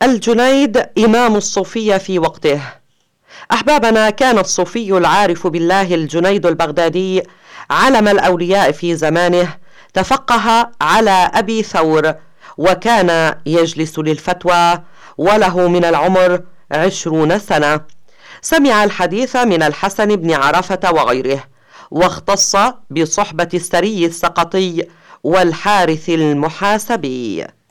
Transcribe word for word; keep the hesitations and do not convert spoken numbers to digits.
الجنيد إمام الصوفية في وقته. أحبابنا، كان الصوفي العارف بالله الجنيد البغدادي علم الأولياء في زمانه، تفقه على أبي ثور، وكان يجلس للفتوى وله من العمر عشرون سنة. سمع الحديث من الحسن بن عرفة وغيره، واختص بصحبة السري السقطي والحارث المحاسبي.